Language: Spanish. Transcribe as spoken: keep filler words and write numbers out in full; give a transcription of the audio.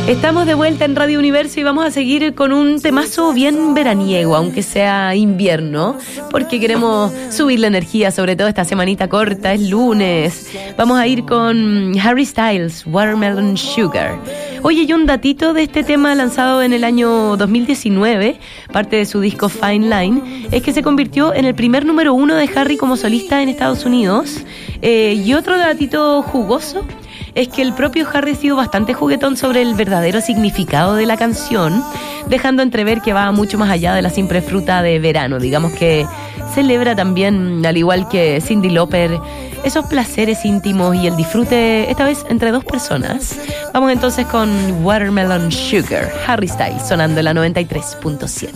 Estamos de vuelta en Radio Universo y vamos a seguir con un temazo bien veraniego, aunque sea invierno, porque queremos subir la energía, sobre todo esta semanita corta, es lunes. Vamos a ir con Harry Styles, Watermelon Sugar. Oye, y un datito de este tema lanzado en el año dos mil diecinueve, parte de su disco Fine Line, es que se convirtió en el primer número uno de Harry como solista en Estados Unidos. Eh, y otro datito jugoso es que el propio Harry ha sido bastante juguetón sobre el verdadero significado de la canción, dejando entrever que va mucho más allá de la simple fruta de verano. Digamos que celebra también, al igual que Cyndi Lauper, esos placeres íntimos y el disfrute, esta vez entre dos personas. Vamos entonces con Watermelon Sugar, Harry Styles, sonando en la noventa y tres punto siete.